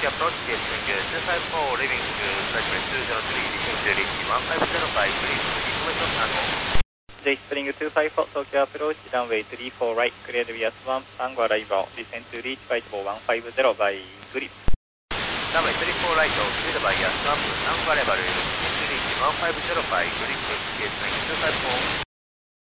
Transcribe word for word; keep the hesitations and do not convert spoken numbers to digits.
Tokyo approach, gate swing two five four, leaving Flight two zero three, descend to reach one five zero five, please, information Tango. J Spring two five four, Tokyo approach, runway three four right, cleared via one, Tango arrival, descend to reach flight one five zero by grid. Runway three four right, cleared by one, Tango arrival, descend to reach one five zero by grid, gate swing two five four.